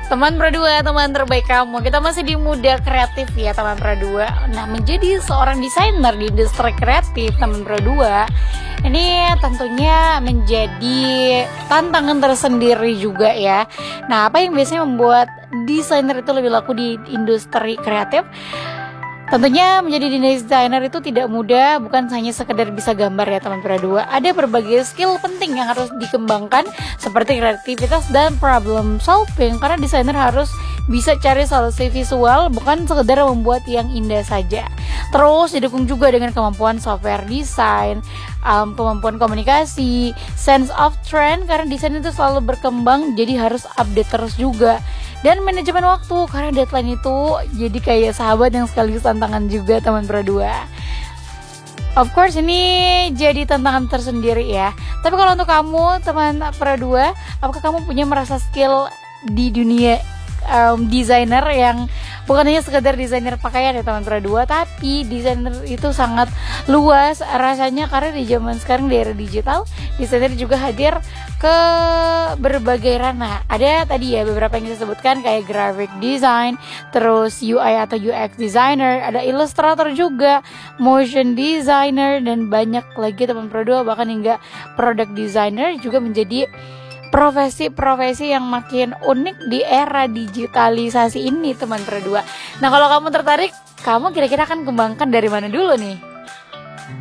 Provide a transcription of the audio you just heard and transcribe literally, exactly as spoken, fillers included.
Teman Pradua, teman terbaik kamu. Kita masih di Muda Kreatif ya teman Pradua. Nah, menjadi seorang desainer di industri kreatif teman Pradua, ini tentunya menjadi tantangan tersendiri juga ya. Nah, apa yang biasanya membuat desainer itu lebih laku di industri kreatif? Tentunya menjadi desainer itu tidak mudah, bukan hanya sekedar bisa gambar ya teman Pradua. Ada berbagai skill penting yang harus dikembangkan seperti kreativitas dan problem solving, karena desainer harus bisa cari solusi visual, bukan sekedar membuat yang indah saja. Terus didukung juga dengan kemampuan software design, um, kemampuan komunikasi, sense of trend, karena desain itu selalu berkembang, jadi harus update terus juga. Dan manajemen waktu, karena deadline itu jadi kayak sahabat yang sekaligus tantangan juga teman Pradua. Of course ini jadi tantangan tersendiri ya. Tapi kalau untuk kamu teman Pradua, apakah kamu punya merasa skill di dunia um, desainer yang bukan hanya sekedar desainer pakaian ya teman Pradua, tapi desainer itu sangat luas rasanya, karena di zaman sekarang di era digital, desainer juga hadir ke berbagai ranah. Ada tadi ya beberapa yang saya sebutkan kayak graphic design, terus U I atau U X designer, ada ilustrator juga, motion designer, dan banyak lagi teman Pradua. Bahkan hingga product designer juga menjadi profesi-profesi yang makin unik di era digitalisasi ini teman Pradua. Nah, kalau kamu tertarik, kamu kira-kira akan kembangkan dari mana dulu nih?